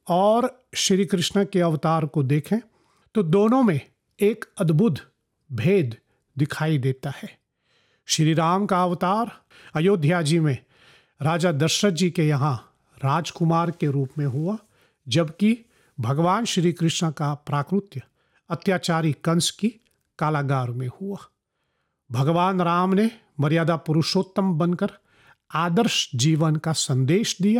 और श्री कृष्ण के अवतार को देखें तो दोनों में एक अद्भुत भेद दिखाई देता है। श्री राम का अवतार अयोध्या जी में राजा दशरथ जी के यहाँ राजकुमार के रूप में हुआ, जबकि भगवान श्री कृष्ण का प्राकृत्य अत्याचारी कंस की कारागार में हुआ। भगवान राम ने मर्यादा पुरुषोत्तम बनकर आदर्श जीवन का संदेश दिया